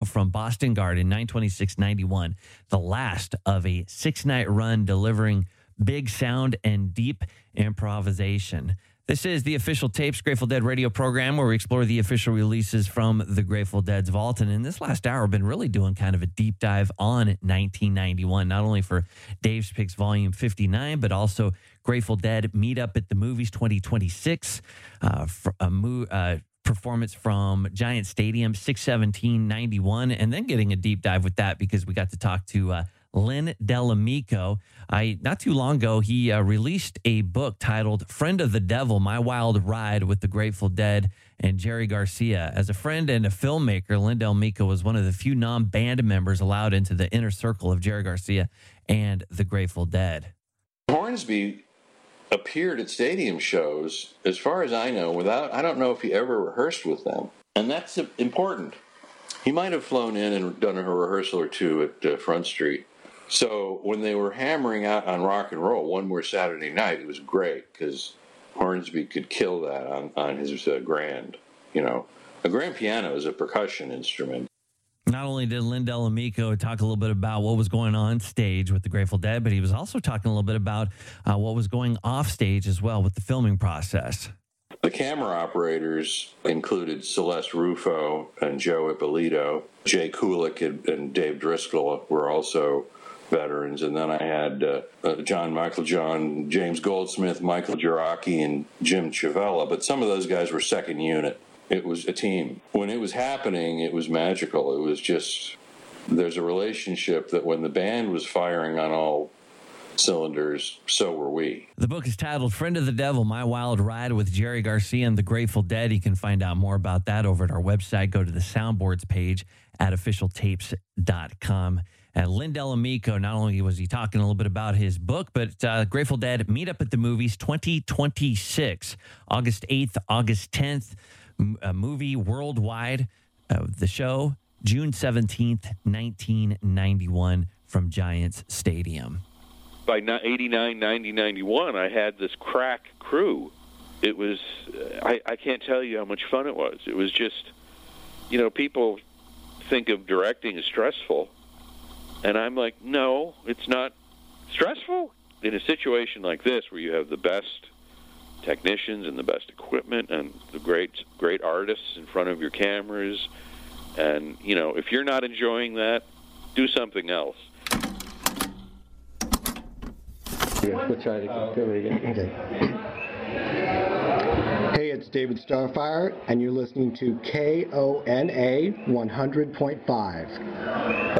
from Boston Garden, 9/26/91, the last of a 6-night run delivering big sound and deep improvisation. This is the Official Tapes Grateful Dead radio program where we explore the official releases from the Grateful Dead's vault. And in this last hour, I've been really doing kind of a deep dive on 1991, not only for Dave's Picks Volume 59, but also Grateful Dead Meet Up at the Movies 2026, performance from Giant Stadium 6/17/91, and then getting a deep dive with that because we got to talk to Len Dell'Amico. Not too long ago, he released a book titled Friend of the Devil, My Wild Ride with the Grateful Dead and Jerry Garcia. As a friend and a filmmaker, Len Dell'Amico was one of the few non-band members allowed into the inner circle of Jerry Garcia and the Grateful Dead. Hornsby appeared at stadium shows, as far as I know, I don't know if he ever rehearsed with them. And that's important. He might have flown in and done a rehearsal or two at Front Street. So when they were hammering out on Rock and Roll one more Saturday night, it was great because Hornsby could kill that on his grand. You know, a grand piano is a percussion instrument. Not only did Len Dell'Amico talk a little bit about what was going on stage with the Grateful Dead, but he was also talking a little bit about what was going off stage as well with the filming process. The camera operators included Celeste Rufo and Joe Ippolito. Jay Kulik and Dave Driscoll were also veterans. And then I had John, James Goldsmith, Michael Giracchi, and Jim Chavella. But some of those guys were second unit. It was a team. When it was happening, it was magical. It was just, there's a relationship that when the band was firing on all cylinders, so were we. The book is titled Friend of the Devil, My Wild Ride with Jerry Garcia and the Grateful Dead. You can find out more about that over at our website. Go to the Soundboards page at officialtapes.com. And Len Dell'Amico, not only was he talking a little bit about his book, but Grateful Dead Meet Up at the Movies 2026, August 8th, August 10th, a movie worldwide. The show, June 17th, 1991 from Giants Stadium. By 89, 90, 91, I had this crack crew. It was, I can't tell you how much fun it was. It was just, people think of directing as stressful. And I'm like, no, it's not stressful. In a situation like this where you have the best technicians and the best equipment and the great artists in front of your cameras, and, if you're not enjoying that, do something else. We'll try to go again. Okay. Hey, it's David Starfire, and you're listening to KONA 100.5.